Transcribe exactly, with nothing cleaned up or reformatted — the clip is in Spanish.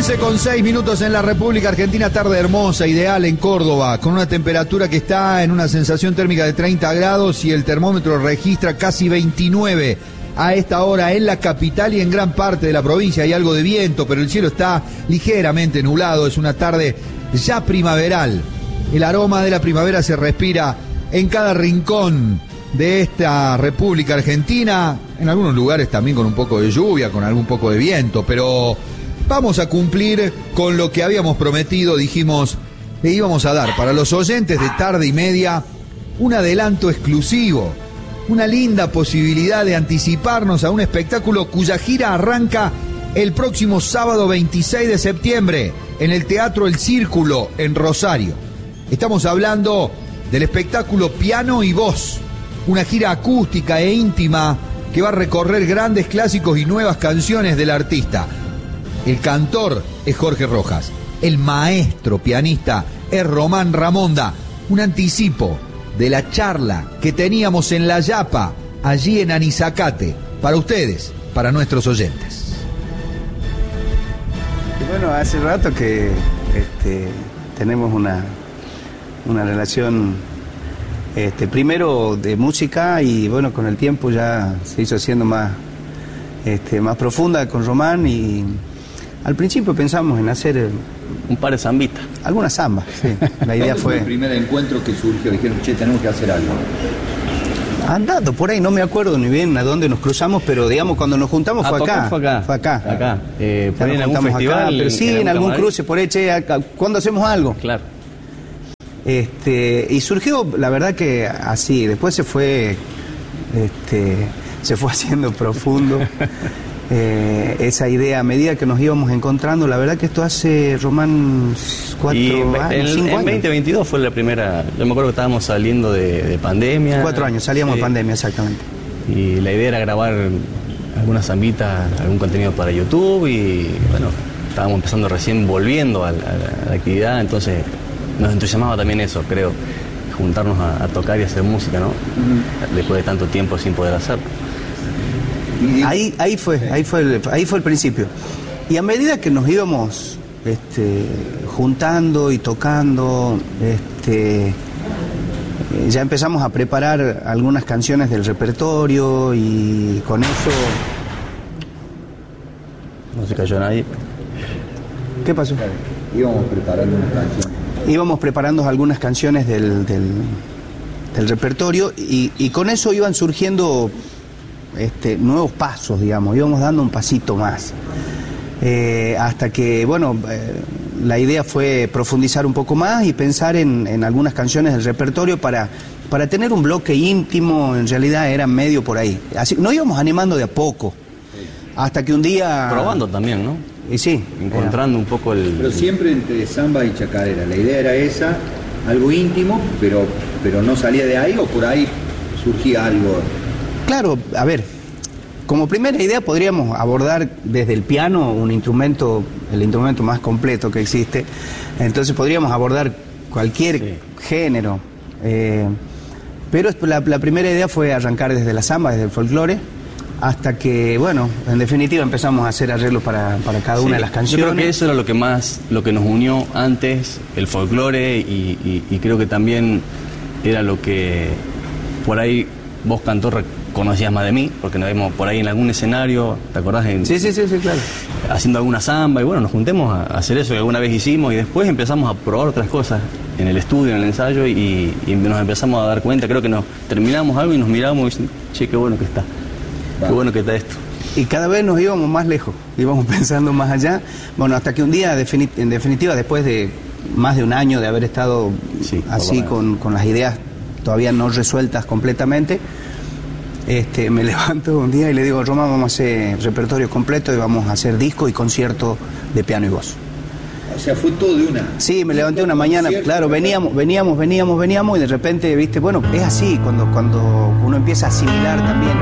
quince con seis minutos en la República Argentina, tarde hermosa, ideal en Córdoba, con una temperatura que está en una sensación térmica de treinta grados y el termómetro registra casi veintinueve a esta hora en la capital y en gran parte de la provincia. Hay algo de viento, pero el cielo está ligeramente nublado, es una tarde ya primaveral. El aroma de la primavera se respira en cada rincón de esta República Argentina, en algunos lugares también con un poco de lluvia, con algún poco de viento, pero vamos a cumplir con lo que habíamos prometido. Dijimos, le íbamos a dar para los oyentes de Tarde y Media un adelanto exclusivo, una linda posibilidad de anticiparnos a un espectáculo cuya gira arranca el próximo sábado veintiséis de septiembre en el Teatro El Círculo en Rosario. Estamos hablando del espectáculo Piano y Voz, una gira acústica e íntima que va a recorrer grandes clásicos y nuevas canciones del artista. El cantor es Jorge Rojas, el maestro pianista es Román Ramonda. Un anticipo de la charla que teníamos en La Yapa, allí en Anizacate, para ustedes, para nuestros oyentes. Bueno, hace rato que este, tenemos una, una relación... Este, primero de música y bueno, con el tiempo ya se hizo haciendo más, este, más profunda con Román y al principio pensamos en hacer un par de zambitas. Algunas zambas, sí. La idea fue... el primer encuentro que surgió, dijeron, che, tenemos que hacer algo. Andando por ahí, no me acuerdo ni bien a dónde nos cruzamos, pero digamos cuando nos juntamos fue acá. Fue acá. Fue acá. Acá. Eh, por ahí en algún festival. Acá, pero sí, en, en algún camarín. Cruce por ahí, che, ¿cuándo hacemos algo? Claro. Este, y surgió, la verdad que así, después se fue, este, se fue haciendo profundo eh, esa idea a medida que nos íbamos encontrando. La verdad que esto hace, Román, cuatro y años, el, cinco en años. veinte veintidós fue la primera, yo me acuerdo que estábamos saliendo de, de pandemia. Cuatro años, salíamos sí. de pandemia, exactamente. Y la idea era grabar algunas zambitas, algún contenido para YouTube y bueno, estábamos empezando recién volviendo a la, a la actividad, entonces... Nos entusiasmaba también eso, creo, juntarnos a, a tocar y hacer música, ¿no? Uh-huh. Después de tanto tiempo sin poder hacerlo. Ahí, ahí fue, ahí fue, el, ahí fue el principio. Y a medida que nos íbamos este, juntando y tocando, este, ya empezamos a preparar algunas canciones del repertorio y con eso... No se cayó nadie. ¿Qué pasó? Íbamos preparando una canción. Íbamos preparando algunas canciones del, del, del repertorio y, y con eso iban surgiendo este, nuevos pasos, digamos, íbamos dando un pasito más. Eh, hasta que, bueno, eh, la idea fue profundizar un poco más y pensar en, en algunas canciones del repertorio para, para tener un bloque íntimo, en realidad era medio por ahí. Así, nos íbamos animando de a poco, hasta que un día... Probando también, ¿no? Y sí, encontrando era. un poco el... Pero siempre entre samba y chacarera. La idea era esa, algo íntimo, pero, pero no salía de ahí o por ahí surgía algo. Claro, a ver, como primera idea podríamos abordar desde el piano un instrumento, el instrumento más completo que existe. Entonces podríamos abordar cualquier sí. género. Eh, pero la, la primera idea fue arrancar desde la samba, desde el folclore. Hasta que, bueno, en definitiva empezamos a hacer arreglos para, para cada una sí, de las canciones. Yo creo que eso era lo que más, lo que nos unió antes, el folclore, y, y, y creo que también era lo que por ahí vos, cantor, conocías más de mí, porque nos vimos por ahí en algún escenario, ¿te acordás? En, sí, sí, sí, sí, claro. Haciendo alguna samba, y bueno, nos juntemos a hacer eso que alguna vez hicimos, y después empezamos a probar otras cosas en el estudio, en el ensayo, y, y nos empezamos a dar cuenta, creo que nos terminamos algo y nos miramos y decimos, che, qué bueno que está. Qué bueno que está esto. Y cada vez nos íbamos más lejos, íbamos pensando más allá. Bueno, hasta que un día, en definitiva, después de más de un año de haber estado sí, así con, con las ideas todavía no resueltas completamente, este, me levanto un día y le digo, Roma, vamos a hacer repertorio completo y vamos a hacer disco y concierto de piano y voz. O sea, fue todo de una. Sí, me levanté una mañana, claro, veníamos, veníamos, veníamos, veníamos y de repente, viste, bueno, es así, cuando, cuando uno empieza a asimilar también